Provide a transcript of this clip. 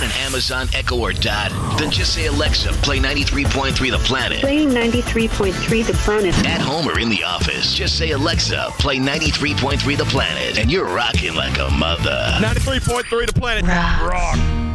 Got an Amazon Echo or Dot? Then just say, Alexa, play 93.3 The Planet. Play 93.3 The Planet. At home or in the office, just say, Alexa, play 93.3 The Planet. And you're rocking like a mother. 93.3 The Planet. Rock.